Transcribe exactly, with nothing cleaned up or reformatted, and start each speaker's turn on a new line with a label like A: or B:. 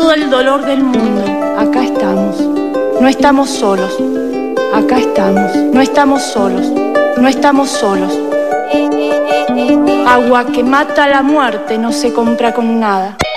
A: Todo el dolor del mundo, acá estamos. No estamos solos, acá estamos. No estamos solos, no estamos solos. Agua que mata la muerte no se compra con nada.